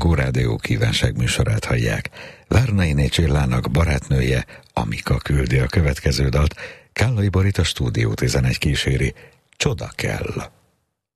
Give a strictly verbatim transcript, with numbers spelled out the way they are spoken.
Kossuth Rádió kívánság műsorát hallják. Várnainé Csillának barátnője, Amika küldi a következő dalt, Kállai Borit a Stúdió tizenegy kíséri, Csoda kell.